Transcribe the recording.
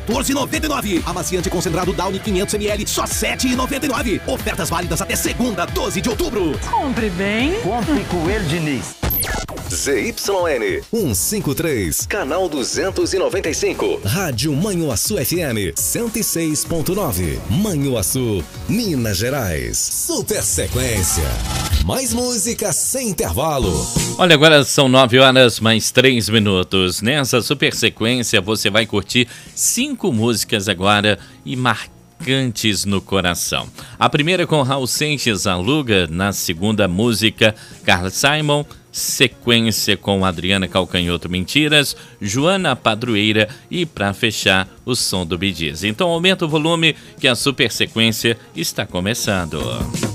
14,99. Amaciante concentrado Downy 500ml, só 7,99. Ofertas válidas até segunda, 12 de outubro. Compre bem. Compre Coelho Diniz. ZYN 153, canal 295. Rádio Manhuaçu FM 106.9. Manhuaçu, Minas Gerais. Super sequência. Mais música sem intervalo. Olha, agora são 9 horas mais 3 minutos. Nessa super sequência você vai curtir 5 músicas agora e marcantes no coração. A primeira com Raul Seixas, Aluga. Na segunda música, Carla Simon. Sequência com Adriana Calcanhoto, Mentiras, Joana Padroeira e para fechar o som do Bee Gees. Então aumenta o volume que a super sequência está começando.